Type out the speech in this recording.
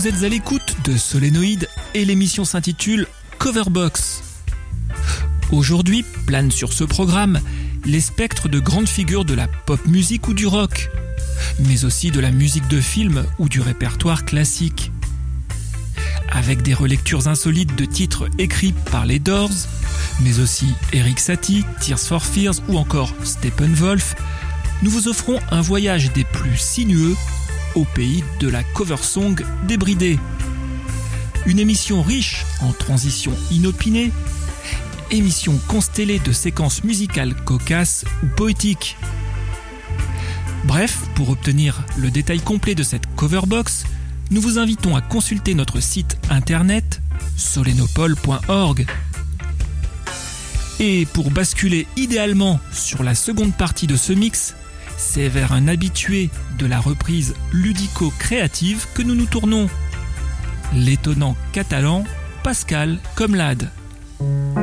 Vous êtes à l'écoute de Solénoïde et l'émission s'intitule Coverbox. Aujourd'hui planent sur ce programme les spectres de grandes figures de la pop musique ou du rock, mais aussi de la musique de film ou du répertoire classique. Avec des relectures insolites de titres écrits par les Doors, mais aussi Erik Satie, Tears for Fears ou encore Steppenwolf, nous vous offrons un voyage des plus sinueux au pays de la cover song débridée. Une émission riche en transitions inopinées, émission constellée de séquences musicales cocasses ou poétiques. Bref, pour obtenir le détail complet de cette coverbox, nous vous invitons à consulter notre site internet solenopole.org. Et pour basculer idéalement sur la seconde partie de ce mix, c'est vers un habitué de la reprise ludico-créative que nous nous tournons, l'étonnant catalan Pascal Comlade.